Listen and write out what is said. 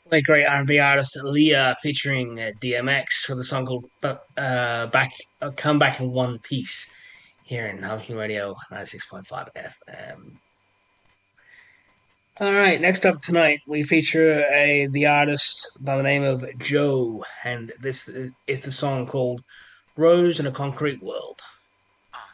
Like great R&B artist Leah featuring DMX with a song called "Back Come Back in One Piece" here in Humpkin Radio 96.5 FM. All right, next up tonight we feature the artist by the name of Joe, and this is the song called "Rose in a Concrete World."